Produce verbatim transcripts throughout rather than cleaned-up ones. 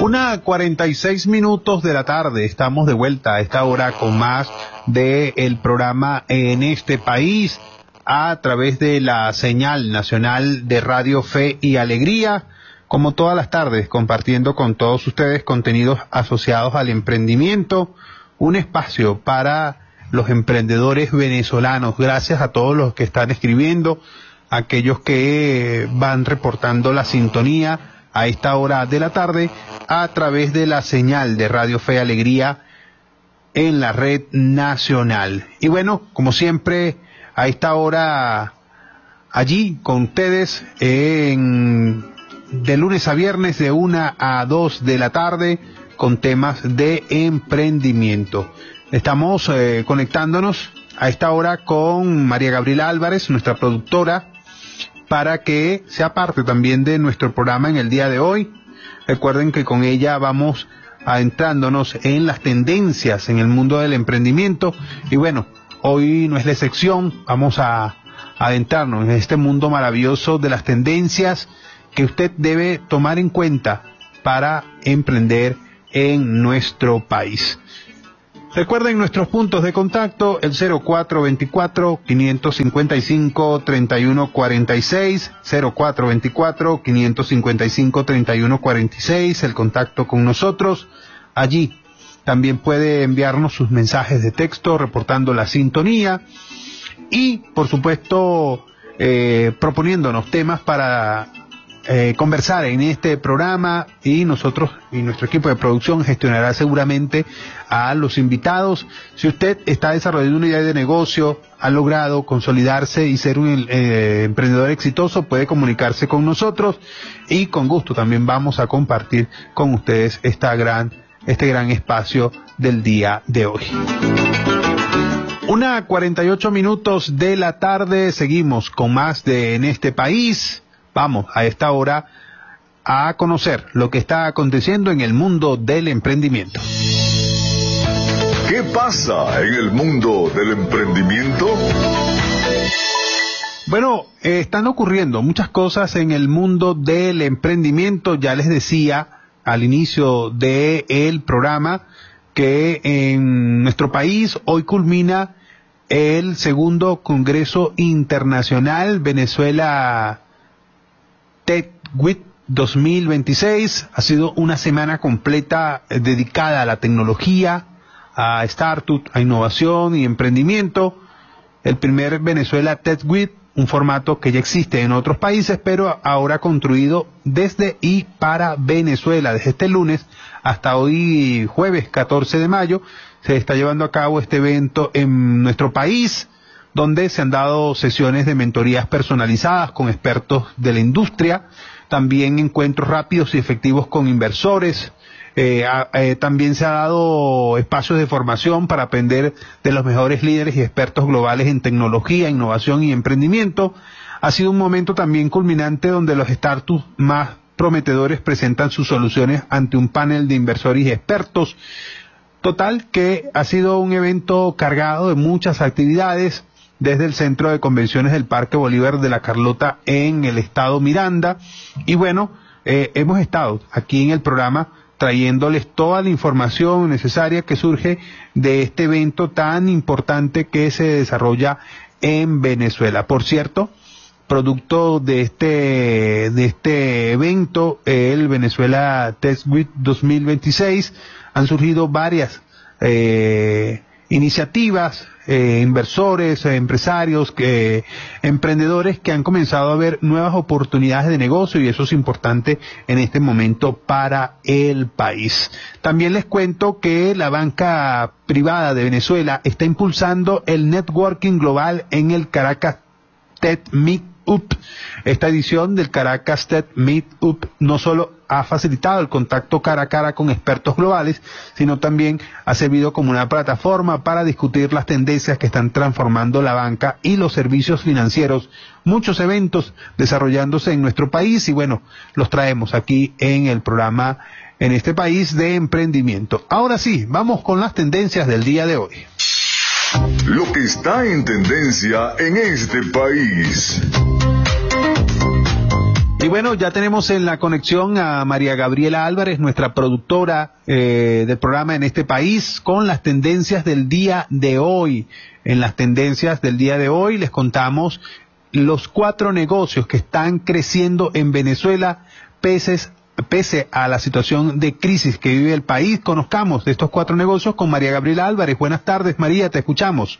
Una cuarenta y seis minutos de la tarde, estamos de vuelta a esta hora con más de el programa En este País a través de la señal nacional de Radio Fe y Alegría, como todas las tardes, compartiendo con todos ustedes contenidos asociados al emprendimiento, un espacio para los emprendedores venezolanos. Gracias a todos los que están escribiendo, aquellos que van reportando la sintonía a esta hora de la tarde a través de la señal de Radio Fe y Alegría en la red nacional. Y bueno, como siempre, a esta hora allí con ustedes en, de lunes a viernes de una a dos de la tarde con temas de emprendimiento. Estamos eh, conectándonos a esta hora con María Gabriela Álvarez, nuestra productora, para que sea parte también de nuestro programa en el día de hoy. Recuerden que con ella vamos adentrándonos en las tendencias en el mundo del emprendimiento. Y bueno, hoy no es la excepción, vamos a adentrarnos en este mundo maravilloso de las tendencias que usted debe tomar en cuenta para emprender en nuestro país. Recuerden nuestros puntos de contacto, el cero cuatro veinticuatro, quinientos cincuenta y cinco, treinta y uno cuarenta y seis, cero cuatro veinticuatro, quinientos cincuenta y cinco, treinta y uno cuarenta y seis, el contacto con nosotros. Allí también puede enviarnos sus mensajes de texto reportando la sintonía y, por supuesto, eh, proponiéndonos temas para Eh, conversar en este programa, y nosotros y nuestro equipo de producción gestionará seguramente a los invitados. Si usted está desarrollando una idea de negocio, ha logrado consolidarse y ser un eh, emprendedor exitoso, puede comunicarse con nosotros y con gusto también vamos a compartir con ustedes esta gran, este gran espacio del día de hoy. Una cuarenta y ocho minutos de la tarde, seguimos con más de En este País. Vamos a esta hora a conocer lo que está aconteciendo en el mundo del emprendimiento. ¿Qué pasa en el mundo del emprendimiento? Bueno, eh, están ocurriendo muchas cosas en el mundo del emprendimiento. Ya les decía al inicio del programa que en nuestro país hoy culmina el segundo Congreso Internacional Venezuela TechWeek dos mil veintiséis. Ha sido una semana completa eh, dedicada a la tecnología, a startup, a innovación y emprendimiento. El primer Venezuela TechWeek, un formato que ya existe en otros países, pero ahora construido desde y para Venezuela. Desde este lunes hasta hoy, jueves catorce de mayo, se está llevando a cabo este evento en nuestro país, donde se han dado sesiones de mentorías personalizadas con expertos de la industria, también encuentros rápidos y efectivos con inversores. Eh, eh, también se ha dado espacios de formación para aprender de los mejores líderes y expertos globales en tecnología, innovación y emprendimiento. Ha sido un momento también culminante donde los startups más prometedores presentan sus soluciones ante un panel de inversores y expertos. Total que ha sido un evento cargado de muchas actividades, desde el Centro de Convenciones del Parque Bolívar de la Carlota en el estado Miranda. Y bueno, eh, hemos estado aquí en el programa trayéndoles toda la información necesaria que surge de este evento tan importante que se desarrolla en Venezuela. Por cierto, producto de este, de este evento, el Venezuela TechWeek dos mil veintiséis, han surgido varias eh, iniciativas, eh, inversores, eh, empresarios, que, emprendedores que han comenzado a ver nuevas oportunidades de negocio, y eso es importante en este momento para el país. También les cuento que la banca privada de Venezuela está impulsando el networking global en el Caracas Tech Meetup. Esta edición del Caracas Tech Meetup no solo ha facilitado el contacto cara a cara con expertos globales, sino también ha servido como una plataforma para discutir las tendencias que están transformando la banca y los servicios financieros. Muchos eventos desarrollándose en nuestro país y bueno, los traemos aquí en el programa En este País de Emprendimiento. Ahora sí, vamos con las tendencias del día de hoy. Lo que está en tendencia en este país. Y Y bueno, ya tenemos en la conexión a María Gabriela Álvarez, nuestra productora eh, del programa En este País, con las tendencias del día de hoy. En las tendencias del día de hoy les contamos los cuatro negocios que están creciendo en Venezuela pese, pese a la situación de crisis que vive el país. Conozcamos de estos cuatro negocios con María Gabriela Álvarez. Buenas tardes, María, te escuchamos.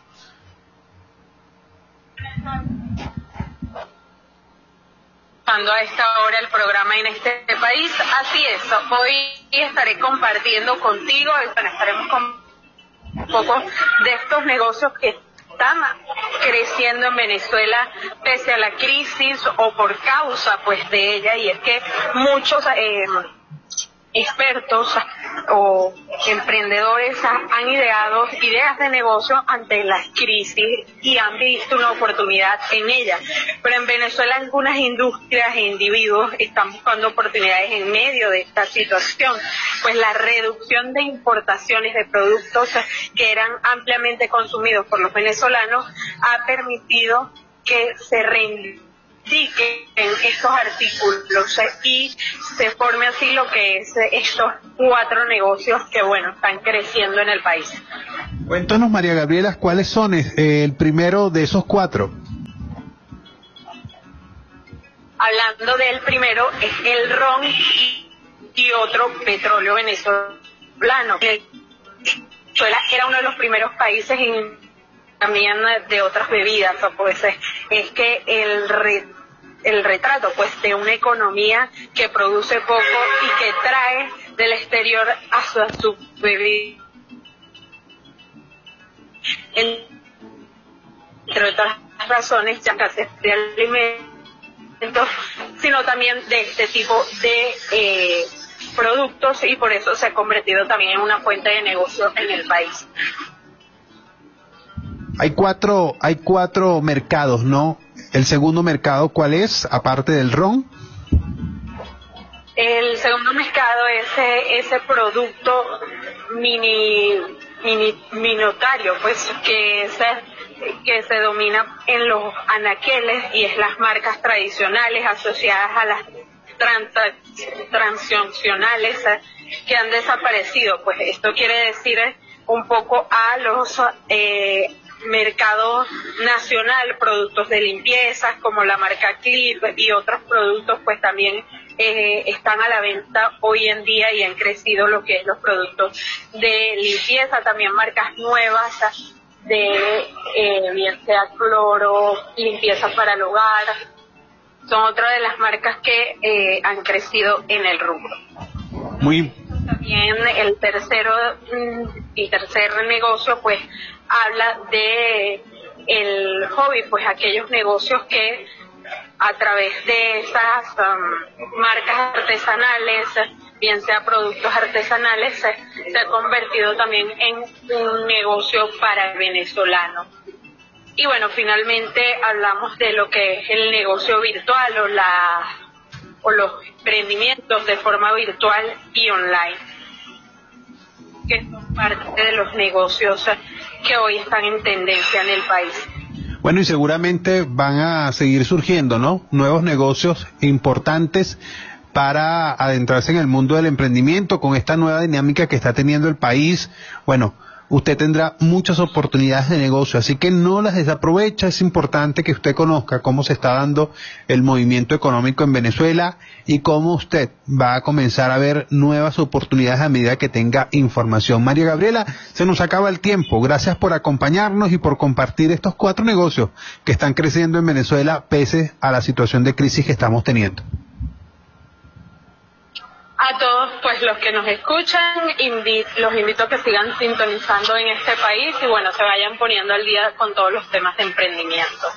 A esta hora el programa En este País, así es, hoy estaré compartiendo contigo, bueno, estaremos con un poco de estos negocios que están creciendo en Venezuela pese a la crisis o por causa pues de ella, y es que muchos eh, expertos o emprendedores han ideado ideas de negocio ante la crisis y han visto una oportunidad en ella. Pero en Venezuela algunas industrias e individuos están buscando oportunidades en medio de esta situación, pues la reducción de importaciones de productos que eran ampliamente consumidos por los venezolanos ha permitido que se reivindiquen en estos artículos y se forme así lo que es estos cuatro negocios que bueno están creciendo en el país. Cuéntanos, María Gabriela, ¿cuáles son eh, el primero de esos cuatro? Hablando del primero, es el ron y, y otro petróleo venezolano. Venezuela era uno de los primeros países en también de otras bebidas, pues es, es que el re, el retrato pues de una economía que produce poco y que trae del exterior a su, a su bebida, entre otras razones, ya escasez de alimentos, sino también de este tipo de eh, productos, y por eso se ha convertido también en una fuente de negocio en el país. Hay cuatro, hay cuatro mercados, ¿no? El segundo mercado, ¿cuál es, aparte del ron? El segundo mercado es ese, ese producto mini, mini, minotario, pues, que se, que se domina en los anaqueles, y es las marcas tradicionales asociadas a las trans, transnacionales que han desaparecido. Pues esto quiere decir un poco a los eh, mercado nacional, productos de limpieza como la marca Clip y otros productos pues también eh, están a la venta hoy en día y han crecido lo que es los productos de limpieza, también marcas nuevas de eh, bien sea cloro, limpieza para el hogar, son otra de las marcas que eh, han crecido en el rubro. Muy También el tercero y tercer negocio pues habla de el hobby, pues aquellos negocios que a través de esas um, marcas artesanales, bien sea productos artesanales, se, se ha convertido también en un negocio para el venezolano. Y bueno, finalmente hablamos de lo que es el negocio virtual o la o los emprendimientos de forma virtual y online, que son parte de los negocios que hoy están en tendencia en el país. Bueno, y seguramente van a seguir surgiendo, ¿no? Nuevos negocios importantes para adentrarse en el mundo del emprendimiento con esta nueva dinámica que está teniendo el país. Bueno, usted tendrá muchas oportunidades de negocio, así que no las desaprovecha. Es importante que usted conozca cómo se está dando el movimiento económico en Venezuela y cómo usted va a comenzar a ver nuevas oportunidades a medida que tenga información. María Gabriela, se nos acaba el tiempo. Gracias por acompañarnos y por compartir estos cuatro negocios que están creciendo en Venezuela pese a la situación de crisis que estamos teniendo. A todos pues los que nos escuchan, invi- los invito a que sigan sintonizando en este país y bueno, se vayan poniendo al día con todos los temas de emprendimiento.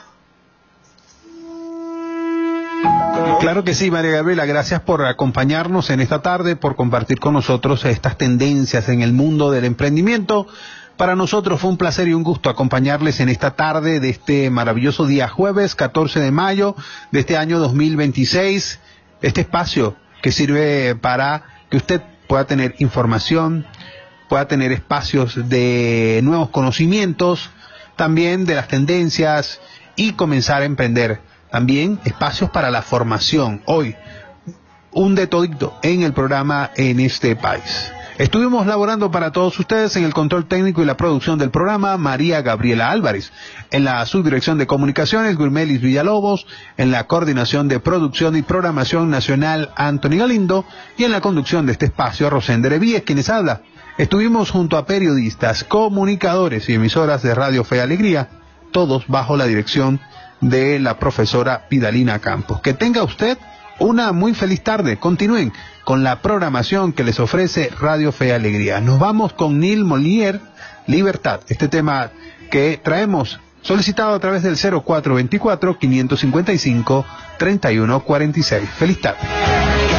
Claro que sí, María Gabriela, gracias por acompañarnos en esta tarde, por compartir con nosotros estas tendencias en el mundo del emprendimiento. Para nosotros fue un placer y un gusto acompañarles en esta tarde de este maravilloso día jueves catorce de mayo de este año dos mil veintiséis, este espacio que sirve para que usted pueda tener información, pueda tener espacios de nuevos conocimientos, también de las tendencias y comenzar a emprender también espacios para la formación. Hoy, un de todito en el programa En este País. Estuvimos laborando para todos ustedes en el control técnico y la producción del programa, María Gabriela Álvarez. En la subdirección de comunicaciones, Gurmelis Villalobos. En la coordinación de producción y programación nacional, Anthony Galindo. Y en la conducción de este espacio, Rosén Derevíes, quienes habla. Estuvimos junto a periodistas, comunicadores y emisoras de Radio Fe y Alegría, todos bajo la dirección de la profesora Vidalina Campos. Que tenga usted una muy feliz tarde. Continúen con la programación que les ofrece Radio Fe y Alegría. Nos vamos con Neil Molière, Libertad. Este tema que traemos solicitado a través del cero cuatro veinticuatro, quinientos cincuenta y cinco, treinta y uno cuarenta y seis. Feliz tarde.